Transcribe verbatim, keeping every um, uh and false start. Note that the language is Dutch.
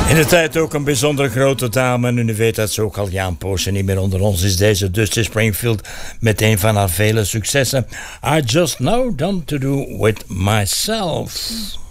In de tijd ook een bijzonder grote dame. En u weet dat ze ook al ja, een poosje niet meer onder ons is. Deze Dusty Springfield met een van haar vele successen. I Just Know Done To Do With Myself.